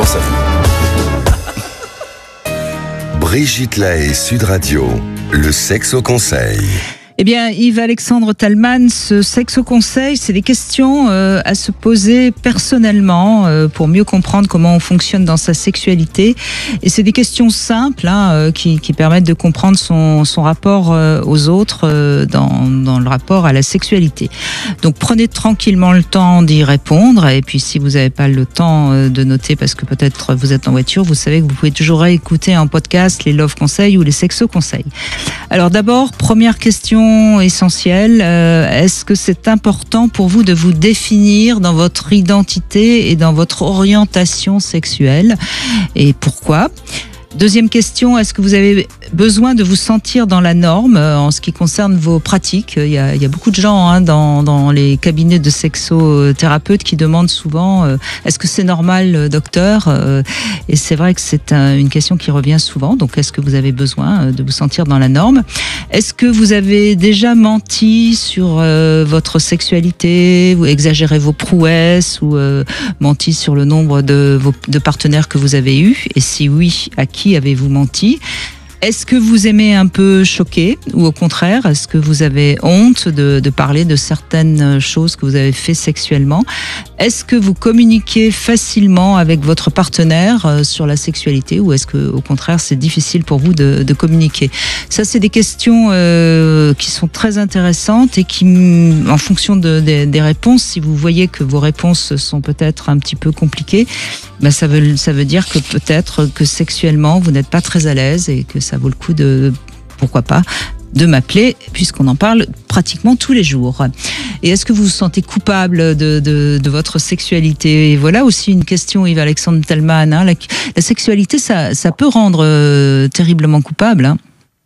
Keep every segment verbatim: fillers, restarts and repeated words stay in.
pense à vous. Brigitte Lahaie, Sud Radio, le sexe au conseil. Eh bien, Yves-Alexandre Thalmann, ce sexe au conseil, c'est des questions euh, à se poser personnellement euh, pour mieux comprendre comment on fonctionne dans sa sexualité. Et c'est des questions simples hein, euh, qui, qui permettent de comprendre son, son rapport euh, aux autres euh, dans, dans le rapport à la sexualité. Donc, prenez tranquillement le temps d'y répondre. Et puis, si vous n'avez pas le temps euh, de noter parce que peut-être vous êtes en voiture, vous savez que vous pouvez toujours écouter en podcast les Love Conseils ou les Sexo Conseils. Alors d'abord, première question essentielle, euh, est-ce que c'est important pour vous de vous définir dans votre identité et dans votre orientation sexuelle? Et pourquoi? Deuxième question, est-ce que vous avez besoin de vous sentir dans la norme euh, en ce qui concerne vos pratiques? Il y a, il y a beaucoup de gens hein, dans, dans les cabinets de sexothérapeutes qui demandent souvent euh, est-ce que c'est normal, docteur? euh, Et c'est vrai que c'est un, une question qui revient souvent. Donc, est-ce que vous avez besoin de vous sentir dans la norme? Est-ce que vous avez déjà menti sur euh, votre sexualité, ou exagéré vos prouesses, ou euh, menti sur le nombre de, vos, de partenaires que vous avez eus? Et si oui, à qui avez-vous menti? Est-ce que vous aimez un peu choquer ou au contraire, est-ce que vous avez honte de, de parler de certaines choses que vous avez fait sexuellement? Est-ce que vous communiquez facilement avec votre partenaire euh, sur la sexualité ou est-ce que au contraire c'est difficile pour vous de, de communiquer? Ça, c'est des questions euh, qui sont très intéressantes et qui, en fonction de, de, des réponses, si vous voyez que vos réponses sont peut-être un petit peu compliquées, ben ça veut ça veut dire que peut-être que sexuellement vous n'êtes pas très à l'aise et que ça vaut le coup de, pourquoi pas, de m'appeler, puisqu'on en parle pratiquement tous les jours. Et est-ce que vous vous sentez coupable de, de, de votre sexualité? Et voilà aussi une question, Yves-Alexandre Thalmann. Hein, la, la sexualité, ça, ça peut rendre euh, terriblement coupable. Hein.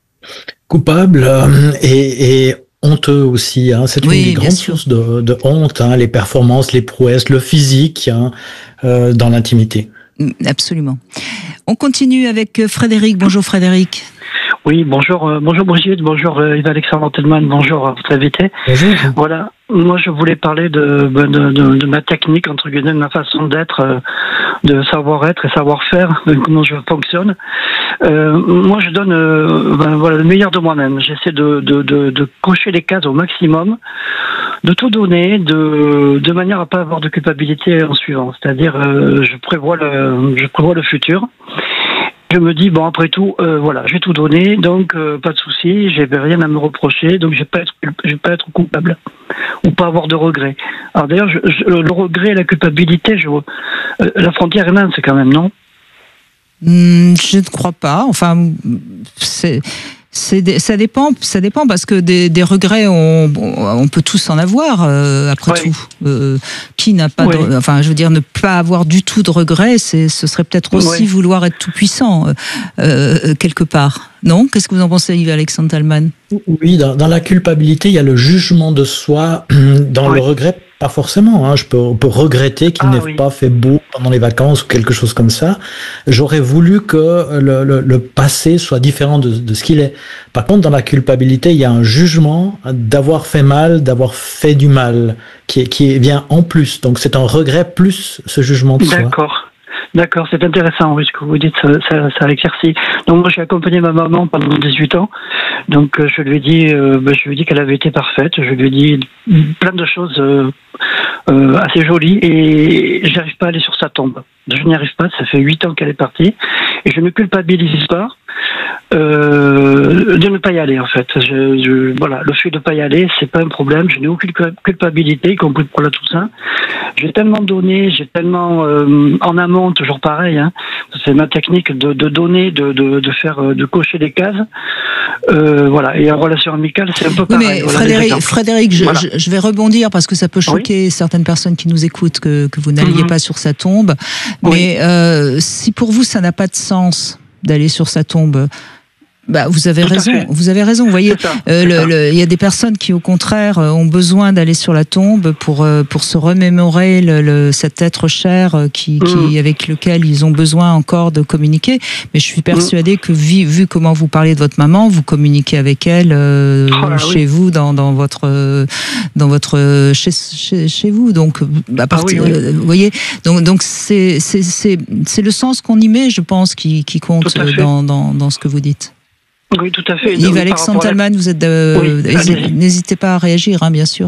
Coupable euh, et, et honteux aussi. Hein. C'est oui, une grande source de, de honte, hein, les performances, les prouesses, le physique hein, euh, dans l'intimité. Absolument. On continue avec Frédéric. Bonjour Frédéric. Oui, bonjour, euh, bonjour Brigitte, bonjour euh, Yves-Alexandre Thalmann, bonjour à votre invité. Bonjour. Voilà, moi je voulais parler de, de, de, de ma technique, entre guillemets, de ma façon d'être, euh, de savoir-être et savoir-faire, de comment je fonctionne. Euh, moi je donne euh, ben, voilà, le meilleur de moi-même. J'essaie de, de, de, de cocher les cases au maximum, de tout donner, de, de manière à pas avoir de culpabilité en suivant. C'est-à-dire, euh, je prévois le, je prévois le futur. Je me dis, bon, après tout, euh, voilà, j'ai tout donné, donc euh, pas de souci, j'ai rien à me reprocher, donc je vais pas être, je vais pas être coupable ou pas avoir de regrets. Alors d'ailleurs, je, je, le regret et la culpabilité, je, euh, la frontière est mince quand même, non? Mmh, je ne crois pas. Enfin, c'est. C'est, ça dépend, ça dépend parce que des, des regrets, on, on peut tous en avoir. Euh, après oui. tout, euh, qui n'a pas, oui. de, enfin, je veux dire, ne pas avoir du tout de regrets, c'est, ce serait peut-être aussi oui. vouloir être tout puissant euh, quelque part. Non? Qu'est-ce que vous en pensez, Yves-Alexandre Thalmann? Oui, dans, dans la culpabilité, il y a le jugement de soi. Dans oui. le regret, pas forcément. Hein. Je peux, on peut regretter qu'il ah, n'ait oui. pas fait beau pendant les vacances ou quelque chose comme ça. J'aurais voulu que le, le, le passé soit différent de, de ce qu'il est. Par contre, dans la culpabilité, il y a un jugement d'avoir fait mal, d'avoir fait du mal, qui, qui vient en plus. Donc, c'est un regret plus ce jugement de soi. D'accord. D'accord, c'est intéressant, oui, ce que vous dites, ça, ça, ça éclaircit. Donc moi, j'ai accompagné ma maman pendant dix-huit ans, donc euh, je lui ai dit, euh, bah, je lui ai dit qu'elle avait été parfaite, je lui ai dit plein de choses euh, euh, assez jolies, et j'arrive pas à aller sur sa tombe. Je n'y arrive pas, ça fait huit ans qu'elle est partie, et je ne culpabilise pas euh, de ne pas y aller, en fait. Je, je, voilà, le fait de ne pas y aller, c'est pas un problème, je n'ai aucune culpabilité, y compris pour la Toussaint. J'ai tellement donné, j'ai tellement euh, en amont, toujours pareil, hein, c'est ma technique de, de donner, de, de, de faire, de cocher des cases. Euh, voilà, et en relation amicale, c'est un peu pareil. Oui, mais voilà, Frédéric, Frédéric je, voilà. je, je vais rebondir parce que ça peut choquer oui. certaines personnes qui nous écoutent que, que vous n'alliez mm-hmm. pas sur sa tombe. Oui. Mais euh, si pour vous ça n'a pas de sens d'aller sur sa tombe, Bah, vous avez Tout à raison. fait. Vous avez raison. Vous voyez, C'est ça, euh, c'est le, ça. le, il y a des personnes qui, au contraire, euh, ont besoin d'aller sur la tombe pour euh, pour se remémorer le, le, cet être cher euh, qui, Mm. qui avec lequel ils ont besoin encore de communiquer. Mais je suis persuadée que vu, vu comment vous parlez de votre maman, vous communiquez avec elle euh, Oh là, chez oui. vous, dans dans votre euh, dans votre euh, chez chez, chez vous. Donc, à partir, Ah oui, oui. euh, vous voyez, donc donc c'est c'est c'est c'est le sens qu'on y met, je pense, qui qui compte Tout à fait. dans dans dans ce que vous dites. Oui, tout à fait. Donc, Yves par Alexandre rapport à la- Talman, vous êtes de- Oui, hési- allez-y. n'hésitez pas à réagir, hein, bien sûr.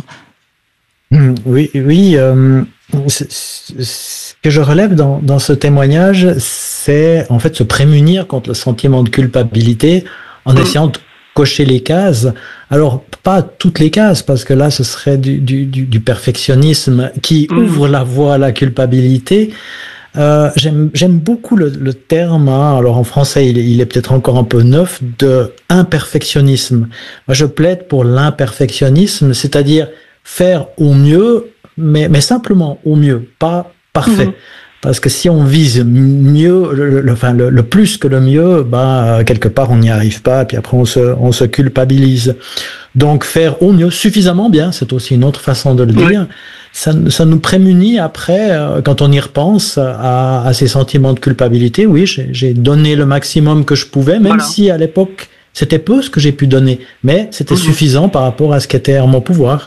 Mmh, Oui, oui. Euh, c'est- c'est- ce que je relève dans, dans ce témoignage, c'est en fait se prémunir contre le sentiment de culpabilité en Mmh. essayant de cocher les cases. Alors, pas toutes les cases, parce que là, ce serait du, du, du, du perfectionnisme qui Mmh. ouvre la voie à la culpabilité. Euh, j'aime, j'aime beaucoup le, le terme, hein, alors en français il est, il est peut-être encore un peu neuf, de imperfectionnisme. Moi je plaide pour l'imperfectionnisme, c'est-à-dire faire au mieux, mais, mais simplement au mieux, pas parfait. Mhm. Parce que si on vise mieux, le, le, enfin le, le plus que le mieux, bah quelque part on n'y arrive pas, et puis après on se, on se culpabilise. Donc faire au mieux, suffisamment bien, c'est aussi une autre façon de le Oui. dire. Ça, ça nous prémunit après, euh, quand on y repense, à, à ces sentiments de culpabilité. Oui, j'ai, j'ai donné le maximum que je pouvais, même Voilà. si à l'époque c'était peu ce que j'ai pu donner, mais c'était Mhm. suffisant par rapport à ce qui était en mon pouvoir.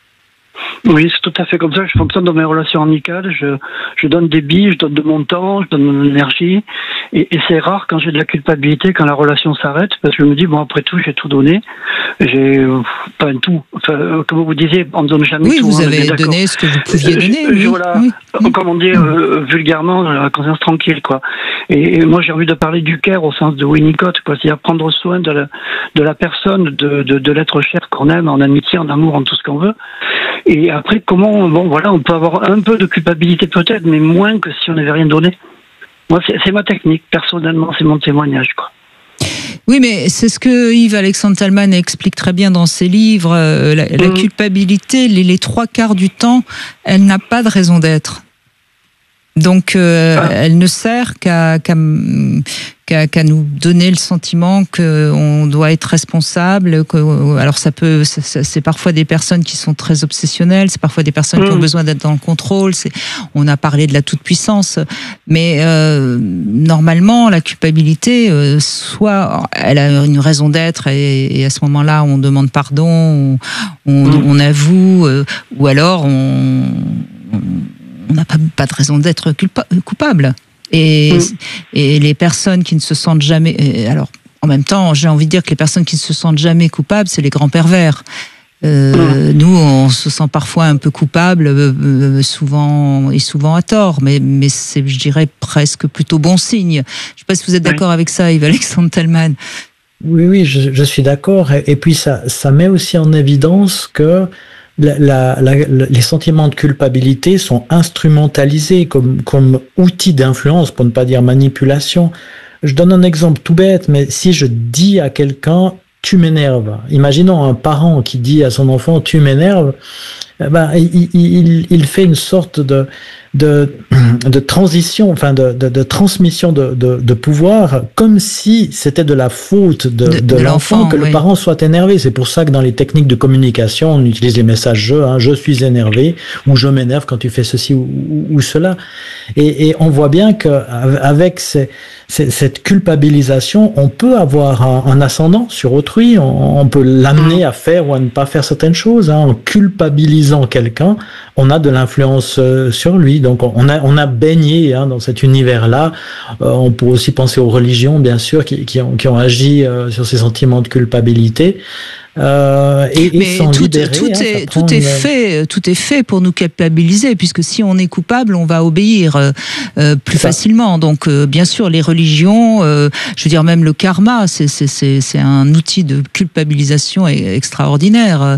Oui, c'est tout à fait comme ça. Je fonctionne dans mes relations amicales. Je, je donne des billes, je donne de mon temps, je donne de mon énergie. Et, et c'est rare quand j'ai de la culpabilité, quand la relation s'arrête, parce que je me dis, bon, après tout, j'ai tout donné. J'ai, euh, pas tout. Enfin, euh, comme vous disiez, on ne donne jamais Oui, tout. vous on est avez bien d'accord. donné ce que vous pouviez Euh, donner. je- Oui, voilà. oui. Comme on dit euh, vulgairement, la conscience tranquille, quoi. Et, et moi, j'ai envie de parler du care au sens de Winnicott, quoi. C'est-à-dire prendre soin de la, de la personne, de, de, de l'être cher qu'on aime, en amitié, en amour, en tout ce qu'on veut. Et après, comment, bon, voilà, on peut avoir un peu de culpabilité peut-être, mais moins que si on n'avait rien donné. Moi, c'est, c'est ma technique, personnellement, c'est mon témoignage, quoi. Oui, mais c'est ce que Yves Alexandre Talman explique très bien dans ses livres. Euh, la, la Mhm. culpabilité, les, les trois quarts du temps, elle n'a pas de raison d'être. Donc, euh, Ah. elle ne sert qu'à, qu'à, qu'à, qu'à nous donner le sentiment qu'on doit être responsable. Que, alors, ça peut, c'est, c'est parfois des personnes qui sont très obsessionnelles, c'est parfois des personnes Mmh. qui ont besoin d'être dans le contrôle. C'est, on a parlé de la toute-puissance, mais euh, normalement, la culpabilité, euh, soit elle a une raison d'être et, et à ce moment-là, on demande pardon, on, on, Mmh. on avoue, euh, ou alors on, on on n'a pas, pas de raison d'être culpa- coupable. Et, Mm. et les personnes qui ne se sentent jamais... Alors, en même temps, j'ai envie de dire que les personnes qui ne se sentent jamais coupables, c'est les grands pervers. Euh, mm. Nous, on se sent parfois un peu coupable, euh, souvent et souvent à tort, mais, mais c'est, je dirais, presque plutôt bon signe. Je ne sais pas si vous êtes d'accord oui. avec ça, Yves Alexandre Talman. Oui, oui, je, je suis d'accord. Et, et puis, ça, ça met aussi en évidence que La, la, la, les sentiments de culpabilité sont instrumentalisés comme, comme outil d'influence, pour ne pas dire manipulation. Je donne un exemple tout bête, mais si je dis à quelqu'un « tu m'énerves », imaginons un parent qui dit à son enfant « tu m'énerves », eh ben, il, il, il fait une sorte de, de, de transition, enfin de, de, de transmission de, de, de pouvoir, comme si c'était de la faute de, de, de l'enfant, l'enfant que oui. le parent soit énervé. C'est pour ça que dans les techniques de communication, on utilise les messages « je hein, »,« je suis énervé » ou « je m'énerve quand tu fais ceci ou, ou, ou cela ». Et, et on voit bien qu'avec ces, ces, cette culpabilisation, on peut avoir un, un ascendant sur autrui, on, on peut l'amener à faire ou à ne pas faire certaines choses, hein, en culpabilisant quelqu'un, on a de l'influence euh, sur lui. Donc on a on a baigné hein, dans cet univers-là. Euh, on peut aussi penser aux religions, bien sûr, qui, qui ont qui ont agi euh, sur ces sentiments de culpabilité. Euh, et, et Mais tout, libérer, tout, hein, est, tout est une... fait, tout est fait pour nous culpabiliser, puisque si on est coupable, on va obéir euh, plus c'est facilement. Ça. Donc, euh, bien sûr, les religions, euh, je veux dire même le karma, c'est c'est c'est c'est un outil de culpabilisation extraordinaire.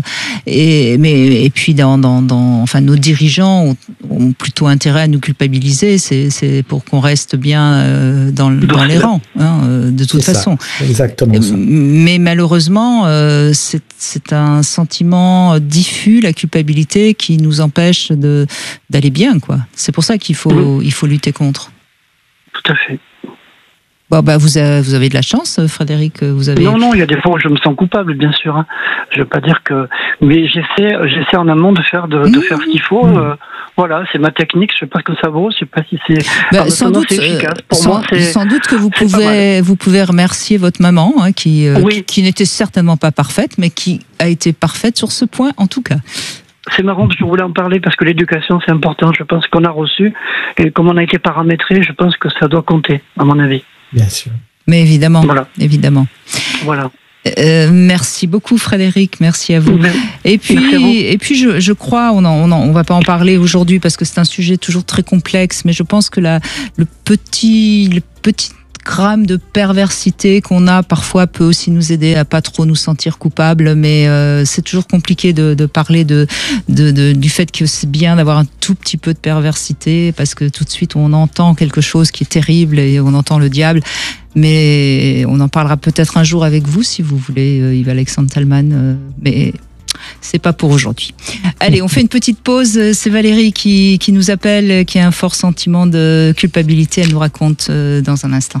Et mais et puis dans dans dans, enfin nos dirigeants ont, ont plutôt intérêt à nous culpabiliser. C'est c'est pour qu'on reste bien euh, dans dans les rangs, hein, de toute c'est façon. Ça. Exactement. Ça. Mais malheureusement. Euh, C'est, c'est un sentiment diffus, la culpabilité, qui nous empêche de, d'aller bien, quoi. C'est pour ça qu'il faut, mmh. il faut lutter contre. Tout à fait. Bon, bah, vous, avez, vous avez de la chance, Frédéric. Vous avez... Non, non, il y a des fois où je me sens coupable, bien sûr. Hein. Je ne veux pas dire que... Mais j'essaie, j'essaie en amont de faire, de, de mmh. faire ce qu'il faut. Mmh. Euh, voilà, c'est ma technique. Je ne sais pas ce que ça vaut. Je ne sais pas si c'est... Bah, sans doute, c'est efficace. Pour sans, moi, c'est, sans doute que vous pouvez, vous pouvez remercier votre maman, hein, qui, euh, oui. qui, qui n'était certainement pas parfaite, mais qui a été parfaite sur ce point, en tout cas. C'est marrant parce que je voulais en parler parce que l'éducation, c'est important. Je pense qu'on a reçu. Et comme on a été paramétré, je pense que ça doit compter, à mon avis. Bien sûr. Mais évidemment, voilà. évidemment. Voilà. Euh, merci beaucoup Frédéric, merci à vous. Merci. Et puis, et puis je, je crois, on en, on en, on va pas en parler aujourd'hui parce que c'est un sujet toujours très complexe, mais je pense que la, le petit, le petit gramme de perversité qu'on a parfois peut aussi nous aider à pas trop nous sentir coupables, mais euh, c'est toujours compliqué de, de parler de, de, de, du fait que c'est bien d'avoir un tout petit peu de perversité parce que tout de suite on entend quelque chose qui est terrible et on entend le diable. Mais on en parlera peut-être un jour avec vous si vous voulez, euh, Yves-Alexandre Talman. Euh, mais c'est pas pour aujourd'hui. Allez, on fait une petite pause. C'est Valérie qui, qui nous appelle, qui a un fort sentiment de culpabilité. Elle nous raconte euh, dans un instant.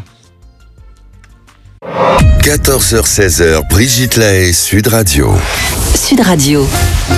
quatorze heures seize, Brigitte Lahaie, Sud Radio. Sud Radio.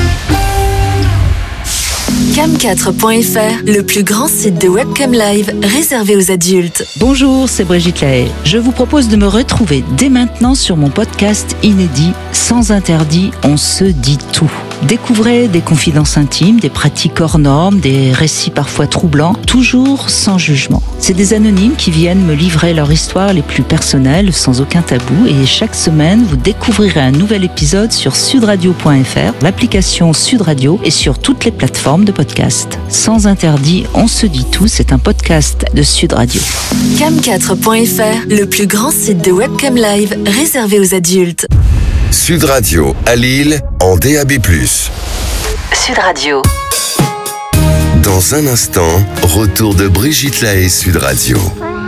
cam quatre point f r, le plus grand site de webcam live réservé aux adultes. Bonjour, c'est Brigitte Lahaie. Je vous propose de me retrouver dès maintenant sur mon podcast inédit Sans interdit, on se dit tout. Découvrez des confidences intimes, des pratiques hors normes, des récits parfois troublants, toujours sans jugement. C'est des anonymes qui viennent me livrer leurs histoires les plus personnelles, sans aucun tabou, et chaque semaine, vous découvrirez un nouvel épisode sur sudradio point f r, l'application Sud Radio et sur toutes les plateformes de podcast. Sans interdit, on se dit tout, c'est un podcast de Sud Radio. cam quatre point f r, le plus grand site de webcam live réservé aux adultes. Sud Radio à Lille en D A B plus. Sud Radio. Dans un instant, retour de Brigitte Lahaie, Sud Radio.